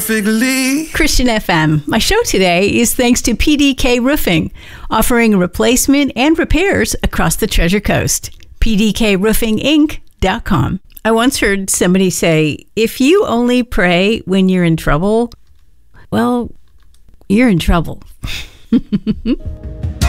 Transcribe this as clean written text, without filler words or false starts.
Christian FM. My show today is thanks to PDK Roofing, offering replacement and repairs across the Treasure Coast. PDKRoofingInc.com. I once heard somebody say, if you only pray when you're in trouble, well, you're in trouble.